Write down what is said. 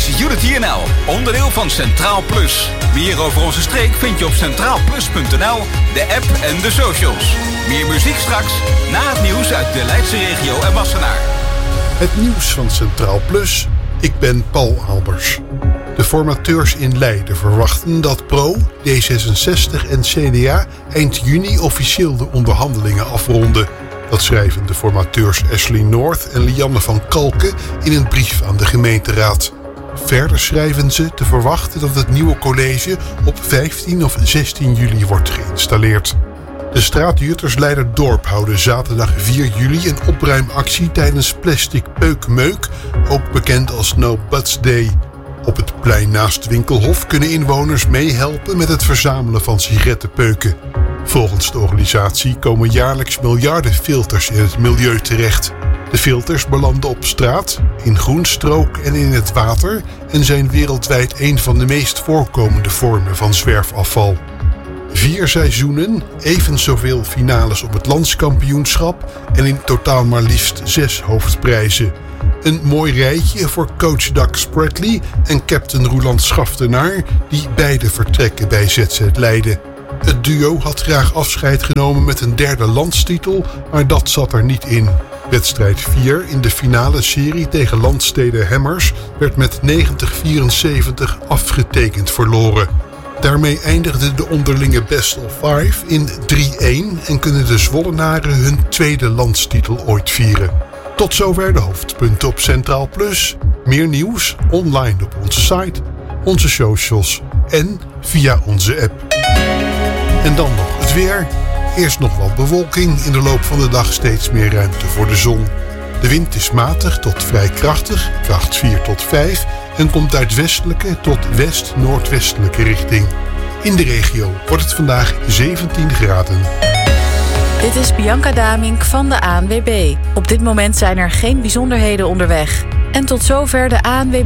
is Unity NL, onderdeel van Centraal Plus. Meer over onze streek vind je op centraalplus.nl, de app en de socials. Meer muziek straks, na het nieuws uit de Leidse regio en Wassenaar. Het nieuws van Centraal Plus. Ik ben Paul Albers. De formateurs in Leiden verwachten dat PRO, D66 en CDA eind juni officieel de onderhandelingen afronden. Dat schrijven de formateurs Ashley North en Lianne van Kalken in een brief aan de gemeenteraad. Verder schrijven ze te verwachten dat het nieuwe college op 15 of 16 juli wordt geïnstalleerd. De straatjuttersleiderdorp houden zaterdag 4 juli een opruimactie tijdens Plastic Peukmeuk, ook bekend als No Butts Day. Op het plein naast Winkelhof kunnen inwoners meehelpen met het verzamelen van sigarettenpeuken. Volgens de organisatie komen jaarlijks miljarden filters in het milieu terecht. De filters belanden op straat, in groenstrook en in het water en zijn wereldwijd een van de meest voorkomende vormen van zwerfafval. 4 seizoenen, even zoveel finales op het landskampioenschap en in totaal maar liefst 6 hoofdprijzen. Een mooi rijtje voor coach Doug Spradley en captain Roeland Schaftenaar, die beide vertrekken bij ZZ Leiden. Het duo had graag afscheid genomen met een 3e landstitel, maar dat zat er niet in. Wedstrijd 4 in de finale serie tegen Landstede Hammers werd met 90-74 afgetekend verloren. Daarmee eindigde de onderlinge best of 5 in 3-1 en kunnen de Zwollenaren hun 2e landstitel ooit vieren. Tot zover de hoofdpunten op Centraal Plus. Meer nieuws online op onze site, onze socials en via onze app. En dan nog het weer. Eerst nog wat bewolking, in de loop van de dag steeds meer ruimte voor de zon. De wind is matig tot vrij krachtig, kracht 4 tot 5... en komt uit westelijke tot west-noordwestelijke richting. In de regio wordt het vandaag 17 graden. Dit is Bianca Damink van de ANWB. Op dit moment zijn er geen bijzonderheden onderweg. En tot zover de ANWB.